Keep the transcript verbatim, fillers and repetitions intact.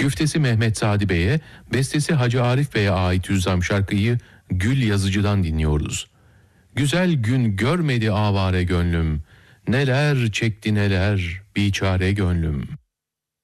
Güftesi Mehmet Sadi Bey'e, bestesi Hacı Arif Bey'e ait Hüzzam şarkıyı Gül Yazıcı'dan dinliyoruz. Güzel gün görmedi avare gönlüm, neler çekti neler biçare gönlüm.